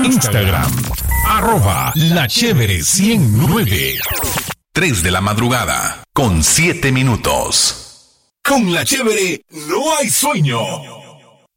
Instagram, @La Chévere 109. 3 de la madrugada, con 7 minutos. Con La Chévere no hay sueño.